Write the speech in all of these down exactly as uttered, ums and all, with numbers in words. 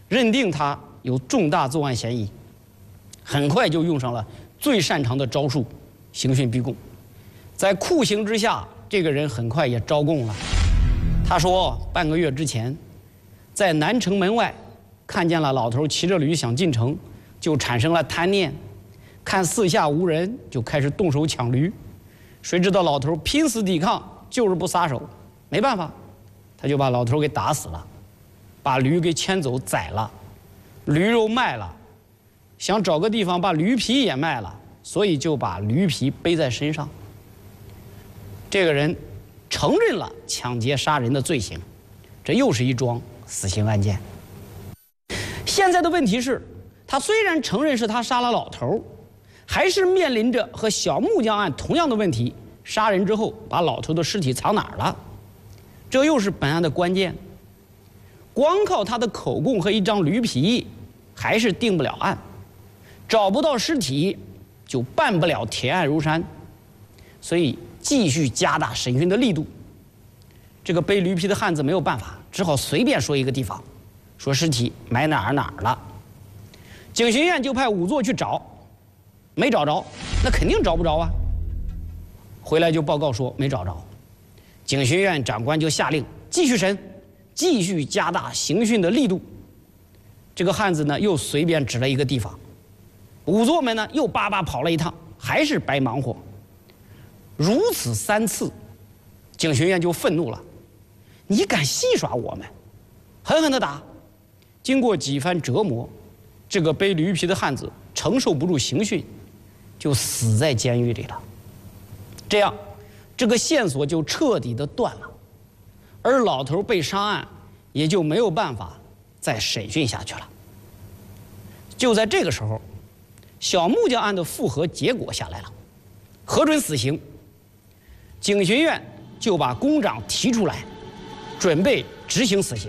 认定他有重大作案嫌疑，很快就用上了最擅长的招数——刑讯逼供。在酷刑之下，这个人很快也招供了。他说，半个月之前，在南城门外看见了老头骑着驴想进城，就产生了贪念，看四下无人，就开始动手抢驴。谁知道老头拼死抵抗，就是不撒手，没办法，他就把老头给打死了，把驴给牵走宰了，驴肉卖了，想找个地方把驴皮也卖了，所以就把驴皮背在身上。这个人承认了抢劫杀人的罪行，这又是一桩死刑案件。现在的问题是，他虽然承认是他杀了老头，还是面临着和小木匠案同样的问题：杀人之后把老头的尸体藏哪儿了？这又是本案的关键。光靠他的口供和一张驴皮，还是定不了案。找不到尸体，就办不了铁案如山。所以继续加大审讯的力度。这个背驴皮的汉子没有办法，只好随便说一个地方，说尸体埋哪儿哪儿了。警巡院就派仵作去找，没找着，那肯定找不着啊。回来就报告说没找着，警巡院长官就下令继续审，继续加大刑讯的力度。这个汉子呢又随便指了一个地方，仵作们呢又叭叭跑了一趟，还是白忙活。如此三次，警巡院就愤怒了，你敢戏耍我们，狠狠地打。经过几番折磨，这个背驴皮的汉子承受不住刑讯，就死在监狱里了。这样，这个线索就彻底的断了，而老头被杀案也就没有办法再审讯下去了。就在这个时候，小木匠案的复核结果下来了，核准死刑。警巡院就把公长提出来，准备执行死刑。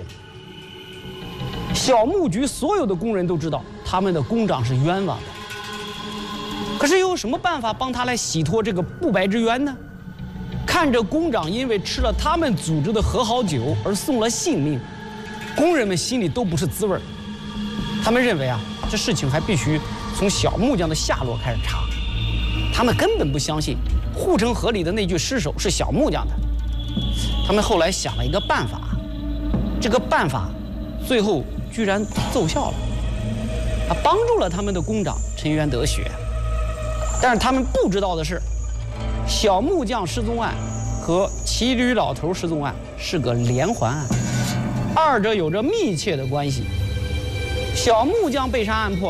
小木局所有的工人都知道，他们的公长是冤枉的。可是又有什么办法帮他来洗脱这个不白之冤呢？看着公长因为吃了他们组织的和好酒而送了性命，工人们心里都不是滋味。他们认为啊，这事情还必须从小木匠的下落开始查。他们根本不相信护城河里的那具尸首是小木匠的。他们后来想了一个办法，这个办法最后居然奏效了，啊，帮助了他们的工长沉冤得雪。但是他们不知道的是，小木匠失踪案和骑驴老头失踪案是个连环案，二者有着密切的关系。小木匠被杀案破